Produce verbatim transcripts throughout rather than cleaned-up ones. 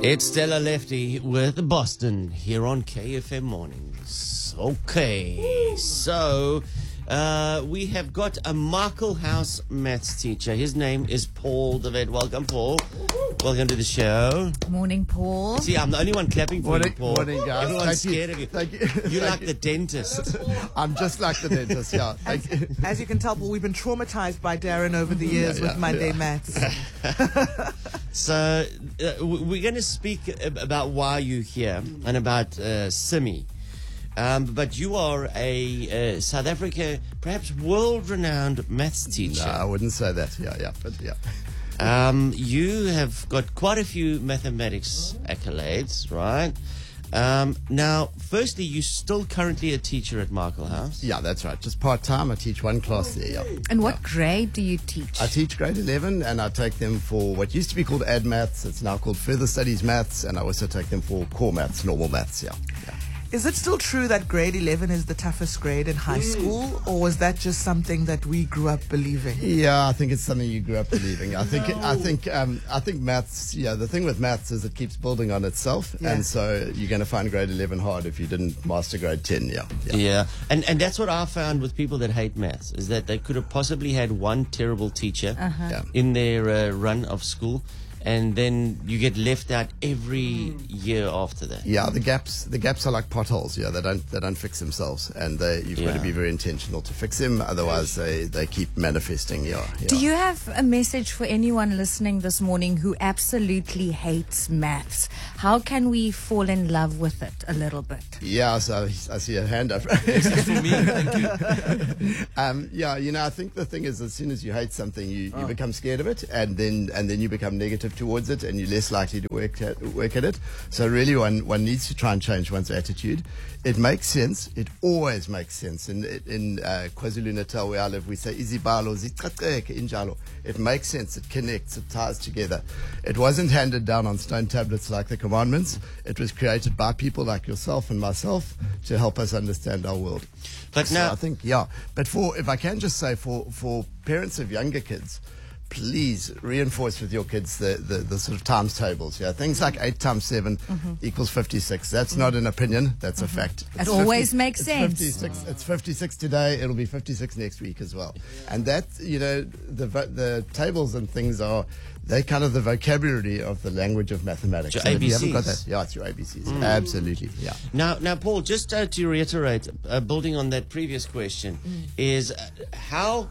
It's Stella Lefty with Boston here on K F M Mornings. Okay, so uh, we have got a Michael House maths teacher. His name is Paul De Wet. Welcome, Paul. Welcome to the show. Morning, Paul. See, I'm the only one clapping for Morning, you, Paul. morning, guys. Everyone's Thank scared you. of you. Thank you. You're Thank like you. the dentist. I'm just like the dentist, yeah. Thank you. As you can tell, Paul, we've been traumatized by Darren over the years Yeah, with yeah, Monday yeah. Maths. So uh, w- we're going to speak ab- about why you're here and about uh, Simi. Um, but you are a uh, South Africa, perhaps world-renowned maths teacher. No, I wouldn't say that. Yeah, yeah, but yeah. Um, you have got quite a few mathematics accolades, right? Um, now, firstly, you're still currently a teacher at Michael House. Yeah, that's right. Just part-time. I teach one class there, yeah. And what grade do you teach? I teach grade eleven, and I take them for what used to be called Ad Maths. It's now called Further Studies Maths, and I also take them for core maths, normal maths, yeah. yeah. Is it still true that grade eleven is the toughest grade in high school, or was that just something that we grew up believing? Yeah, I think it's something you grew up believing. I think, I think, um, I think maths. Yeah, the thing with maths is it keeps building on itself, Yeah. and so you're going to find grade eleven hard if you didn't master grade ten. Yeah, yeah. Yeah, and and that's what I found with people that hate maths, is that they could have possibly had one terrible teacher Yeah. in their uh, run of school, and then you get left out every year after that. Yeah, the gaps the gaps are like potholes. Yeah, they don't they don't fix themselves, and they, you've got Yeah. to be very intentional to fix them. Otherwise, they, they keep manifesting. Yeah, yeah. Do you have a message for anyone listening this morning who absolutely hates maths? How can we fall in love with it a little bit? Yeah, so I see a hand up. For me, thank you. um, yeah, you know, I think the thing is, as soon as you hate something, you, you become scared of it, and then and then you become negative towards it, and you're less likely to work at, work at it. So really, one one needs to try and change one's attitude. It makes sense. It always makes sense. In in uh, KwaZulu-Natal, where I live, we say izibalo zicaceke injalo. It makes sense. It connects. It ties together. It wasn't handed down on stone tablets like the commandments. It was created by people like yourself and myself to help us understand our world. But So now, I think, yeah. But for, if I can just say, for, for parents of younger kids, please reinforce with your kids the, the, the sort of times tables. Yeah, things like eight times seven equals fifty-six. That's not an opinion. That's a fact. It always makes it's sense. fifty-six, it's fifty-six today. It'll be fifty-six next week as well. And that, you know, the vo- the tables and things are, they kind of the vocabulary of the language of mathematics. Your So if you haven't A B got Cs. that, yeah, it's your A B Cs. Absolutely, yeah. now, now, Paul, just uh, to reiterate, uh, building on that previous question, is uh, how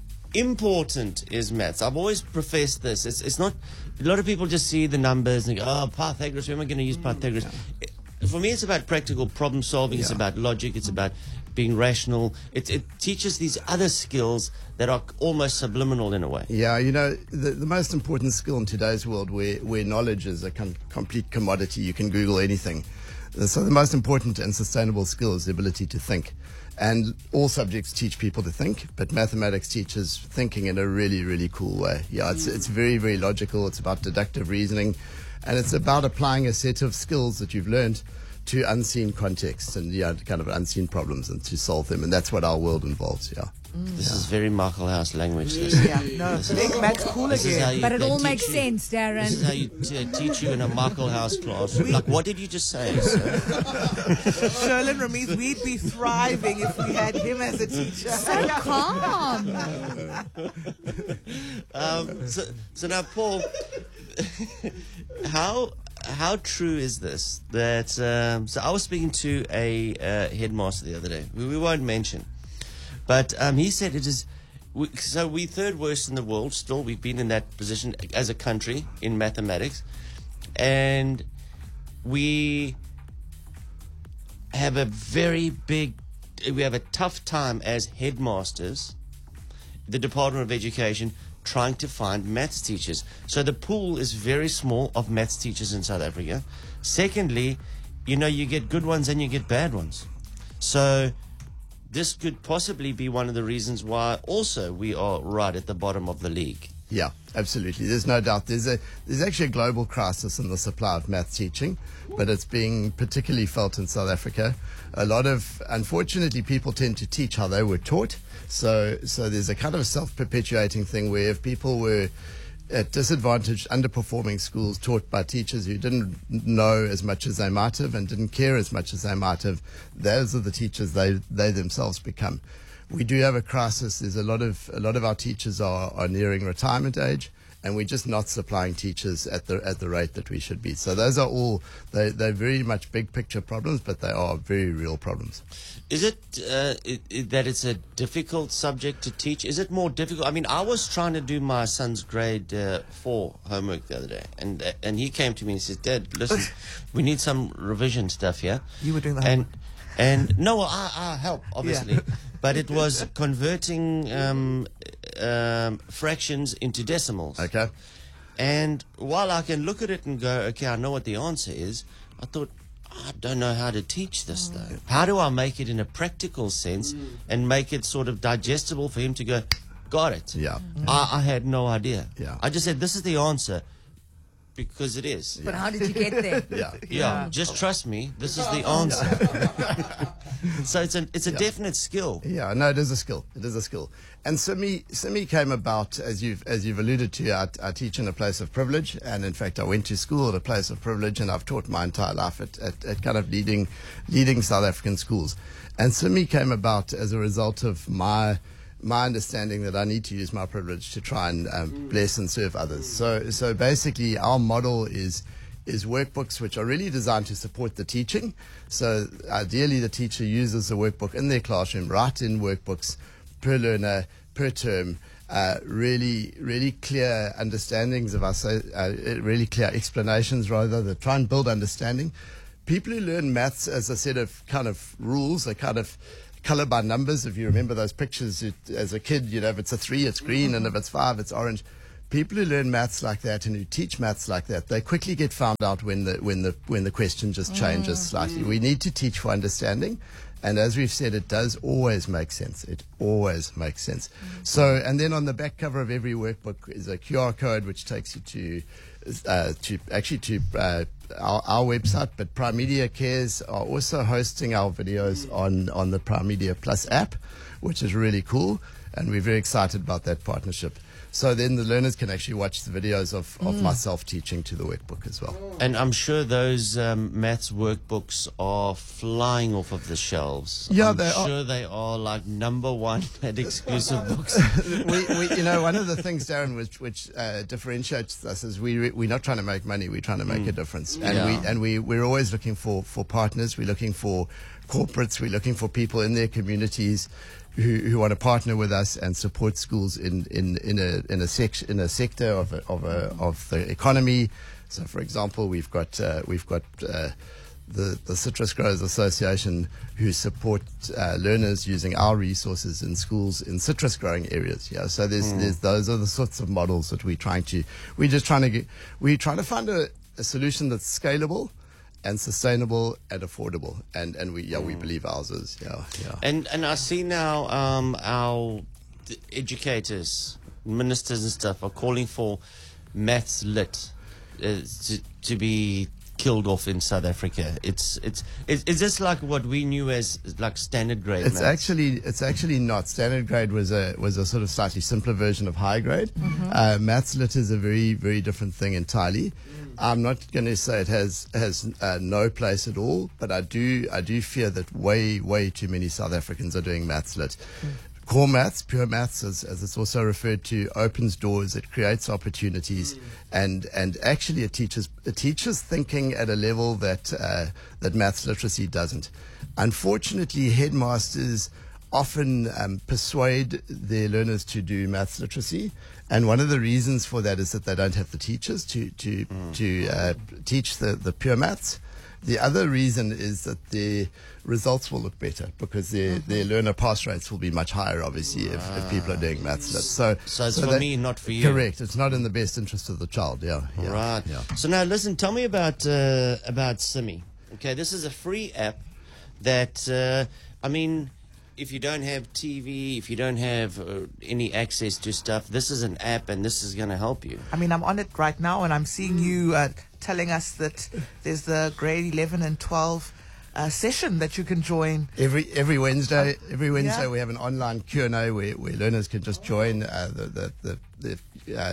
important is maths? I've always professed this. It's, it's not, a lot of people just see the numbers and go, oh, Pythagoras, when am I going to use Pythagoras? It- for me, it's about practical problem solving. It's Yeah. about logic. It's about being rational. It, it teaches these other skills that are almost subliminal in a way. Yeah, you know, the, the most important skill in today's world where, where knowledge is a com- complete commodity, you can Google anything. Uh, So the most important and sustainable skill is the ability to think. And all subjects teach people to think, but mathematics teaches thinking in a really, really cool way. Yeah, it's, it's very, very logical. It's about deductive reasoning, and it's about applying a set of skills that you've learned to unseen contexts and, yeah, kind of unseen problems and to solve them. And that's what our world involves, yeah. This is very Michael House language. This, Yeah, no, make Maths cool this is how again. you, But it they all teach makes you- sense, This is Darren. how you t- teach you in a Michael House class. Like, what did you just say, sir? Sherlin Ramiz, we'd be thriving if we had him as a teacher. So calm. Um, so, so now, Paul, how how true is this? That um, so I was speaking to a uh, headmaster the other day. We, we won't mention, but um, he said it is. We, so we're third worst in the world. Still, we've been in that position as a country in mathematics, and we have a very big. We have a tough time as headmasters, the Department of Education, trying to find maths teachers. So the pool is very small of maths teachers in South Africa. Secondly, you know, you get good ones and you get bad ones. So this could possibly be one of the reasons why also we are right at the bottom of the league. Yeah, absolutely. There's no doubt. There's a there's actually a global crisis in the supply of math teaching, but it's being particularly felt in South Africa. A lot of, unfortunately, people tend to teach how they were taught. So so there's a kind of self-perpetuating thing where if people were at disadvantaged, underperforming schools taught by teachers who didn't know as much as they might have and didn't care as much as they might have. Those are the teachers they, they themselves become. We do have a crisis. There's a lot of a lot of our teachers are, are nearing retirement age, and we're just not supplying teachers at the at the rate that we should be. So those are all they they're very much big picture problems, but they are very real problems. Is it, uh, it, it that it's a difficult subject to teach? Is it more difficult? I mean, I was trying to do my son's grade uh, four homework the other day, and uh, and he came to me and says, "Dad, listen, we need some revision stuff here." You were doing the and homework. and no, well, I, I help obviously, Yeah. but it was converting um, um, fractions into decimals. Okay. And while I can look at it and go, okay, I know what the answer is, I thought, I don't know how to teach this though. How do I make it in a practical sense and make it sort of digestible for him to go, got it? Yeah. I, I had no idea. Yeah. I just said, this is the answer because it is. But how did you get there? Yeah. Yeah, just trust me. This is the answer. So it's a it's a Yeah. definite skill. Yeah, no, it is a skill. It is a skill. And Simi, Simi came about, as you've as you've alluded to. I, I teach in a place of privilege, and in fact, I went to school at a place of privilege, and I've taught my entire life at, at, at kind of leading leading South African schools. And Simi came about as a result of my my understanding that I need to use my privilege to try and um, bless and serve others. So so basically, our model is. is workbooks which are really designed to support the teaching. So ideally the teacher uses the workbook in their classroom, write in workbooks per learner, per term, uh, really, really clear understandings of us, uh, really clear explanations rather, that try and build understanding. People who learn maths as a set of kind of rules, a kind of color by numbers. If you remember those pictures it, as a kid, you know, if it's a three, it's green, and if it's five, it's orange. People who learn maths like that and who teach maths like that, they quickly get found out when the when the when the question just changes slightly. We need to teach for understanding, and as we've said, it does always make sense. It always makes sense. So, and then on the back cover of every workbook is a Q R code which takes you to uh, to actually to uh, our, our website. But Prime Media Cares are also hosting our videos on on the Prime Media Plus app, which is really cool, and we're very excited about that partnership. So then the learners can actually watch the videos of, of mm. myself teaching to the workbook as well. And I'm sure those um, maths workbooks are flying off of the shelves. Yeah, I'm they are. sure they are like number one at exclusive books. we, we, you know, one of the things, Darren, which, which uh, differentiates us is we, re- we're not trying to make money, we're trying to make mm. a difference. And, yeah. we, and we, we're always looking for, for partners, we're looking for corporates, we're looking for people in their communities who, who want to partner with us and support schools in, in, in a in a sec- in a sector of a, of a, of the economy. So, for example, we've got uh, we've got uh, the the Citrus Growers Association who support uh, learners using our resources in schools in citrus growing areas. Yeah, so there's mm. there's those are the sorts of models that we're trying to we're just trying to get, we're trying to find a, a solution that's scalable and sustainable and affordable, and and we yeah we believe ours is yeah yeah. And and I see now um, our educators, ministers and stuff are calling for maths lit uh, to to be killed off in South Africa. It's it's it's, it's just like what we knew as like standard grade. It's maths. actually it's actually not. Standard grade was a was a sort of slightly simpler version of high grade. Mm-hmm. Uh, maths lit is a very very different thing entirely. I'm not going to say it has has uh, no place at all, but I do I do fear that way way too many South Africans are doing maths lit. Mm. Core maths, pure maths, as, as it's also referred to, opens doors. It creates opportunities, mm. and and actually it teaches it teaches thinking at a level that uh, that maths literacy doesn't. Unfortunately, headmasters often um, persuade their learners to do maths literacy, and one of the reasons for that is that they don't have the teachers to to mm. to uh, teach the, the pure maths. The other reason is that their results will look better because their, mm-hmm. their learner pass rates will be much higher, obviously, if, if people are doing maths lit. So, so it's so for that, me, not for you. Correct. It's not in the best interest of the child. Yeah. yeah right. Yeah. So now, listen. Tell me about uh, about Simi. Okay, this is a free app that uh, I mean. If you don't have T V, if you don't have uh, any access to stuff, this is an app and this is going to help you. I mean, I'm on it right now and I'm seeing you uh, telling us that there's the grade eleven and twelve uh, session that you can join. Every every Wednesday, every Wednesday yeah. we have an online Q and A where, where learners can just join uh, the, the, the, the uh,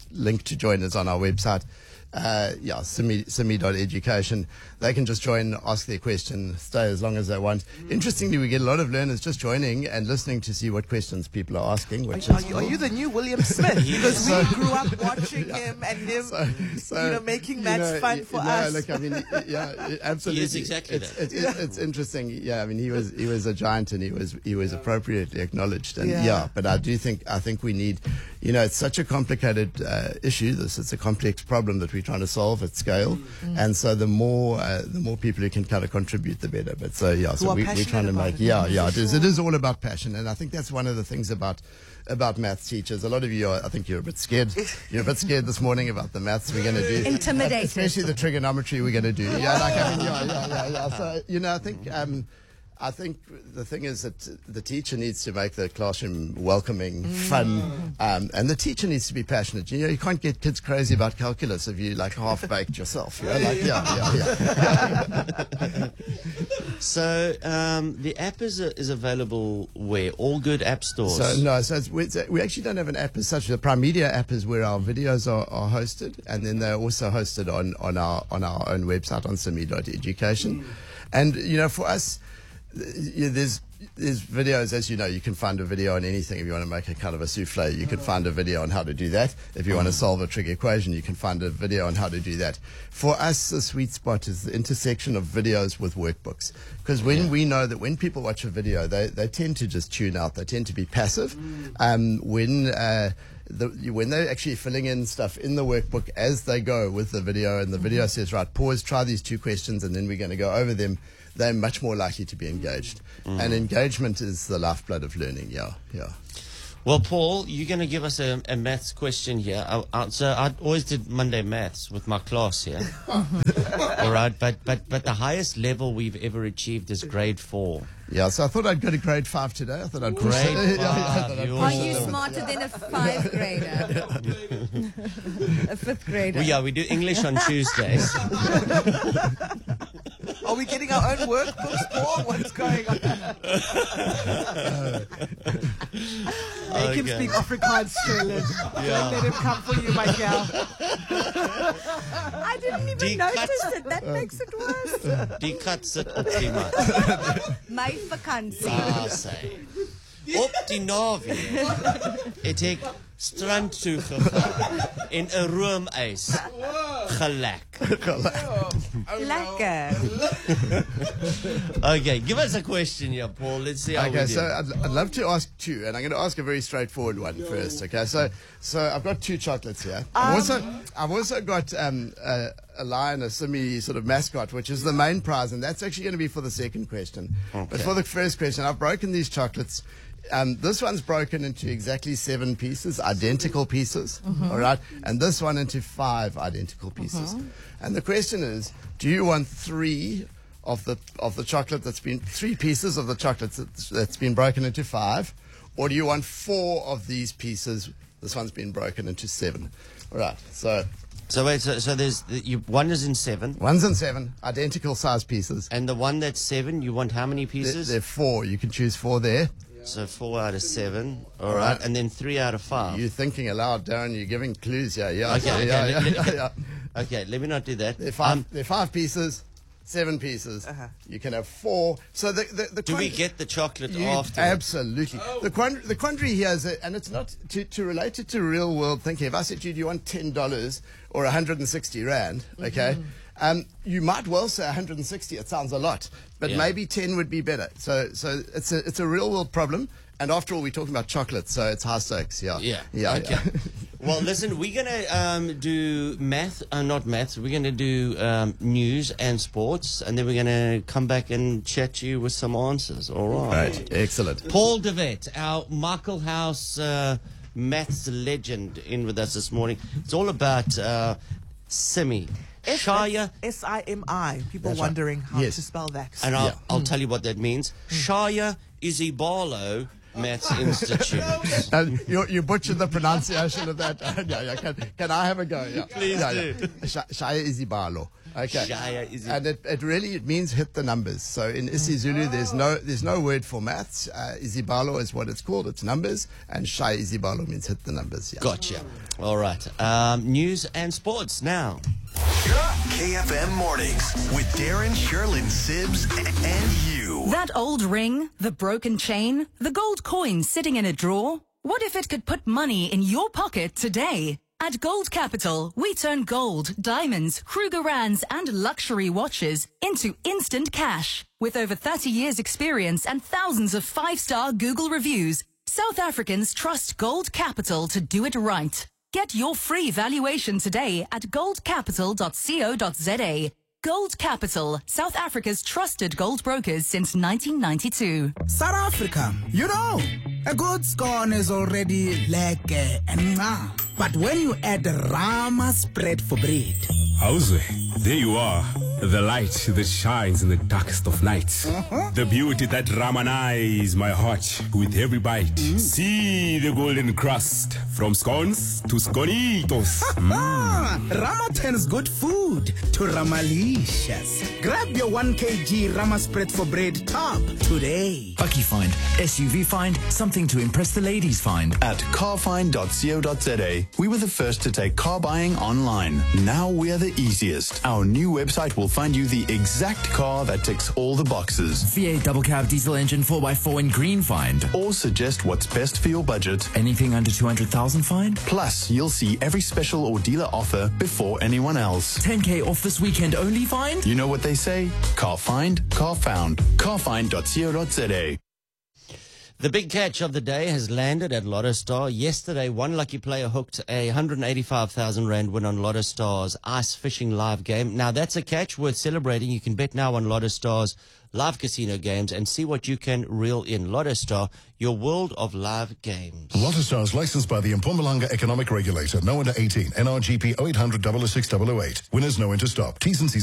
link to join is on our website. Uh, yeah, simi dot education. They can just join, ask their question, stay as long as they want. Interestingly, we get a lot of learners just joining and listening to see what questions people are asking. Which Are, is are, you, are you the new William Smith? Because we grew up watching him and him, So- so, you know, making you maths know, fun y- for no, us. Look, I mean, y- yeah, absolutely. He is exactly it's, that. It's, it's, it's interesting. Yeah, I mean, he was he was a giant, and he was he was appropriately acknowledged. And Yeah. yeah, but I do think I think we need, you know, it's such a complicated uh, issue. This it's a complex problem that we're trying to solve at scale, and so the more uh, the more people who can kind of contribute, the better. But so yeah, so are we, we're passionate trying to about make it. yeah yeah For it is sure. it is all about passion, and I think that's one of the things about. About maths teachers, a lot of you are. I think you're a bit scared. You're a bit scared this morning about the maths we're going to do. Intimidated. Especially the trigonometry we're going to do. Yeah, like I mean, yeah, yeah, yeah, yeah. So you know, I think um, I think the thing is that the teacher needs to make the classroom welcoming, fun, um, and the teacher needs to be passionate. You know, you can't get kids crazy about calculus if you like half baked yourself. You know, like yeah, yeah, yeah. So um, the app is uh, is available where? All good app stores. So no, so it's, we, we actually don't have an app as such. The Prime Media app is where our videos are, are hosted, and then they're also hosted on, on our on our own website on simi dot education. And you know, for us, th- you know, there's there's videos, as you know, you can find a video on anything. If you want to make a kind of a souffle, you can find a video on how to do that. If you want to solve a trig equation, you can find a video on how to do that. For us, the sweet spot is the intersection of videos with workbooks. Because when Yeah. we know that when people watch a video, they, they tend to just tune out. They tend to be passive. Um, when uh, the, when they're actually filling in stuff in the workbook as they go with the video, and the video says, right, pause, try these two questions, and then we're going to go over them, they're much more likely to be engaged. And engagement is the lifeblood of learning, yeah, yeah. Well, Paul, you're going to give us a, a maths question here. I, I, so I always did Monday maths with my class here. All right, but, but, but the highest level we've ever achieved is grade four. Yeah, so I thought I'd go to grade five today. I thought I'd push Grade it. Yeah, I five, thought I'd you push Are it. you smarter than a five grader? A fifth grader? Well, yeah, we do English on Tuesdays. Are we getting our own workbooks, Paul? What's going on? Make him Okay. speak Afrikaans, Shirley. Don't let him come for you, my gal. I didn't even Die notice kat- it. That makes it worse. Die kat sit op die mat. My vakansie. Ah, sê. Op die naweek het ek strand toe gegaan en 'n roomys gelek. Lekker. Okay, give us a question here, Paul. Let's see how Okay, we do. so I'd, I'd love to ask two, and I'm going to ask a very straightforward one first. Okay, so so I've got two chocolates here. I've also I've also got um, a, a lion, a simi sort of mascot, which is the main prize, and that's actually going to be for the second question. But Okay. for the first question, I've broken these chocolates. Um, this one's broken into exactly seven pieces, identical pieces, all right, and this one into five identical pieces. And the question is, do you want three of the of the chocolate that's been three pieces of the chocolate that's, that's been broken into five, or do you want four of these pieces? This one's been broken into seven. All right, so So wait, so, so there's the, you, one is in seven, one's in seven, identical size pieces. and the one that's seven, you want how many There, pieces? there are four. You can choose four there. So four out of seven, all right, and then three out of five. You're thinking aloud, Darren. You're giving clues. Yeah, yeah, Okay, yeah, okay, yeah, let- yeah, let- yeah, yeah. Okay, let me not do that. They're five. Um, they're five pieces, seven pieces. You can have four. So the the, the do we quant- get the chocolate You- after? absolutely. The quandary, the quandary here is, that, and it's not to, to relate it to real world thinking. If I said to you, do you want ten dollars or one hundred and sixty rand? Okay, um, you might well say one hundred and sixty. It sounds a lot, but Yeah. maybe ten would be better. So, so it's a it's a real world problem. And after all, we're talking about chocolate, so it's high stakes. Yeah, Yeah. yeah. Okay. yeah. Well, listen, we're going to um, do math, uh, not maths. We're going to do um, news and sports, and then we're going to come back and chat to you with some answers. All right. Right, excellent. Paul de Wet, our Michael House uh, maths legend, in with us this morning. It's all about uh, Simi. Shire, S I M I. People That's right. wondering how Yes. to spell that. and I'll, Yeah. I'll tell you what that means. Shire Isibalo Maths Institute. Uh, you, you butchered the pronunciation of that. yeah, yeah. Can, can I have a go? Yeah. Please yeah, do. Yeah. Sh- Shaya Isibalo. Okay. Shaya Izzy. And it, it really it means hit the numbers. So in isiZulu, there's no there's no word for maths. Uh, Izibalo is what it's called. It's numbers, and Shaya Izibalo means hit the numbers. Yeah. Gotcha. All right. Um, news and sports now. K F M Mornings with Darren, Sherlyn, Sibs, and you. That old ring, the broken chain, the gold coin sitting in a drawer. What if it could put money in your pocket today? At Gold Capital, we turn gold, diamonds, Krugerrands, and luxury watches into instant cash. With over thirty years experience and thousands of five-star Google reviews, South Africans trust Gold Capital to do it right. Get your free valuation today at gold capital dot co dot za. Gold Capital, South Africa's trusted gold brokers since nineteen ninety-two. South Africa, you know, a good scone is already lekker and mwah. But when you add Rama spread for bread. Howze, there you are. The light that shines in the darkest of nights. Uh-huh. The beauty that ramanize my heart with every bite. Mm. See the golden crust from scones to sconitos. Mm. Rama turns good food to Ramalicious. Grab your one kilogram Rama spread for bread tub today. Bucky find, S U V find, something to impress the ladies find. At carfind dot co dot za, we were the first to take car buying online. Now we're the easiest. Our new website will find you the exact car that ticks all the boxes. V eight double cab diesel engine four by four in green find. Or suggest what's best for your budget. Anything under two hundred thousand find. Plus, you'll see every special or dealer offer before anyone else. ten K off this weekend only find. You know what they say? Car find, car found. carfind dot co dot za. The big catch of the day has landed at Lotto Star. Yesterday, one lucky player hooked a one hundred eighty-five thousand rand win on Lotto Star's ice fishing live game. Now, that's a catch worth celebrating. You can bet now on Lotto Star's live casino games and see what you can reel in. Lotto Star, your world of live games. Lotto Star is licensed by the Mpumalanga Economic Regulator. No under eighteen. N R G P oh eight hundred, oh oh six, oh oh eight. Winners know when to stop. T's and C's